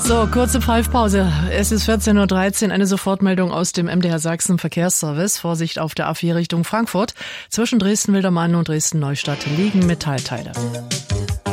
So, kurze Pfeifpause. Es ist 14.13 Uhr, eine Sofortmeldung aus dem MDR Sachsen Verkehrsservice. Vorsicht auf der A4 Richtung Frankfurt. Zwischen Dresden-Wildermann und Dresden-Neustadt liegen Metallteile.